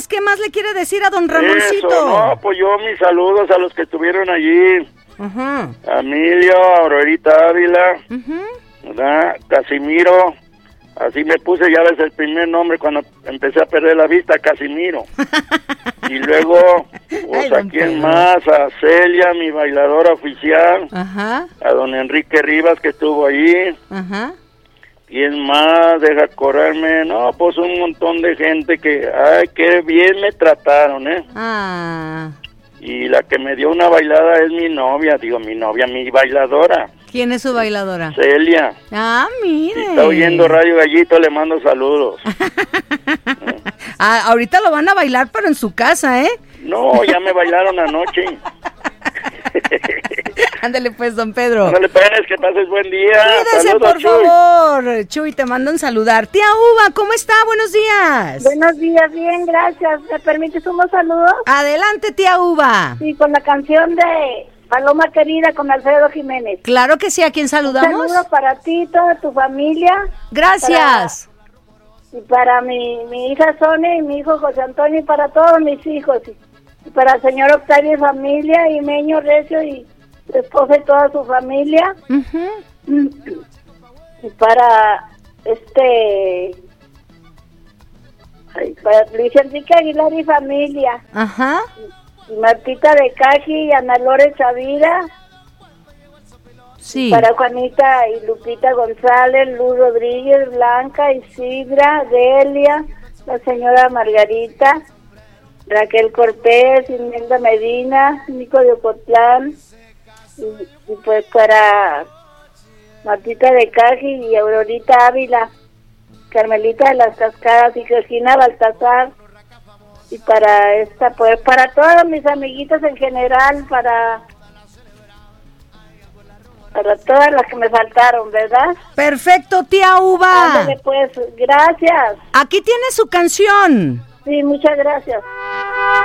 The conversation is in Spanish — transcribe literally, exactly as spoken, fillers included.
Felicidades. ¿Qué más le quiere decir a don Ramoncito? Eso, no, pues yo mis saludos a los que estuvieron allí. Ajá. A Emilio, Aurorita Ávila, Uh-huh. ¿verdad? Casimiro. Así me puse, ya ves, el primer nombre cuando empecé a perder la vista, Casimiro. Y luego, pues, Ay, ¿a quién más? A Celia, mi bailadora oficial. Ajá. A don Enrique Rivas, que estuvo ahí. Ajá. ¿Quién más? Deja correrme. No, pues un montón de gente que, ay, qué bien me trataron, ¿eh? Ah. Y la que me dio una bailada es mi novia, digo, mi novia, mi bailadora. ¿Quién es su bailadora? Celia. Ah, mire. Si está oyendo Radio Gallito, le mando saludos. Ah, ahorita lo van a bailar, pero en su casa, ¿eh? No, ya me bailaron anoche. Ándale pues, don Pedro. Ándale, Pérez, que pases buen día. Cuídese, Saludos, por Chuy. favor. Chuy, te mandan saludar. Tía Uva, ¿cómo está? Buenos días. Buenos días, bien, gracias. ¿Me permites unos saludos? Adelante, tía Uva. Sí, con la canción de Paloma Querida con Alfredo Jiménez. Claro que sí, ¿a quién Un saludamos? saludo para ti, toda tu familia. Gracias. Para, y para mi, mi hija Sonia y mi hijo José Antonio y para todos mis hijos. Y, y para el señor Octavio y familia y Meño Recio y su esposa y toda su familia. Uh-huh. Y para este... ay, para Luis Enrique Aguilar y familia. Ajá. Y Martita de Caji y Ana Lore Chavira. Sí. Para Juanita y Lupita González, Luz Rodríguez, Blanca, Isidra, Delia, la señora Margarita, Raquel Cortés, Imelda Medina, Nico de Ocotlán, y, y pues para Martita de Caji y Aurorita Ávila, Carmelita de las Cascadas y Georgina Baltasar. Y para esta, pues para todos mis amiguitos en general, para para todas las que me faltaron, ¿verdad? Perfecto, tía Uva. Ándale, pues, gracias. Aquí tiene su canción. Sí, muchas gracias.